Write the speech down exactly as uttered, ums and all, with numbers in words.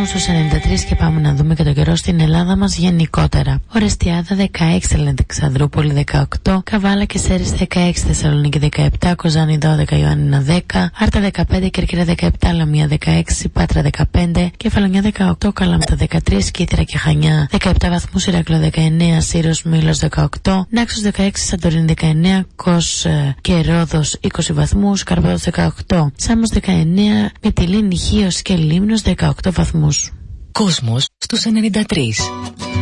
κόσμου στους ενενήντα τρία και πάμε να δούμε και τον καιρό στην Ελλάδα μας γενικότερα. Ορεστιάδα δεκαέξι, Αλεξανδρούπολη δεκαοκτώ, Καβάλα και Σέρις δεκαέξι, Θεσσαλονίκη δεκαεπτά, Κοζάνη δώδεκα, Ιωάννινα δέκα, Άρτα δεκαπέντε, Κέρκυρα δεκαεπτά, Λαμία δεκαέξι, Πάτρα δεκαπέντε, Κεφαλονιά δεκαοκτώ, Καλάματα δεκατρία, Κύθυρα και Χανιά δεκαεπτά βαθμούς, Ηράκλειο δεκαεννέα, Σύρος Μήλος δεκαοκτώ, Νάξος δεκαέξι, Σαντορίνη δεκαεννέα, Κος ε, και Ρόδος είκοσι βαθμούς, Καρπάδος δεκαοκτώ, Σάμος δεκαεννέα, Μυτιλήνη, Χίος και Λίμνος δεκαοκτώ βαθμούς. Κόσμος στους ενενήντα τρία.